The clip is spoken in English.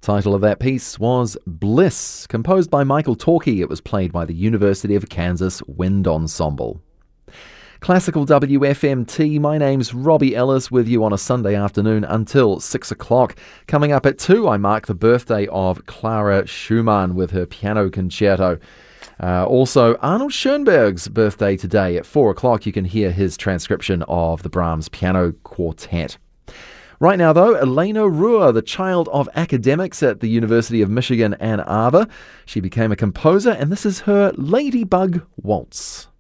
Title of that piece was Bliss, composed by Michael Torkey. It was played by the University of Kansas Wind Ensemble. Classical WFMT, my name's Robbie Ellis with you on a Sunday afternoon until 6 o'clock. Coming up at 2, I mark the birthday of Clara Schumann with her piano concerto. Also, Arnold Schoenberg's birthday today. At 4 o'clock, you can hear his transcription of the Brahms Piano Quartet. Right now, though, Elena Ruhr, the child of academics at the University of Michigan, Ann Arbor. She became a composer, and this is her Ladybug Waltz.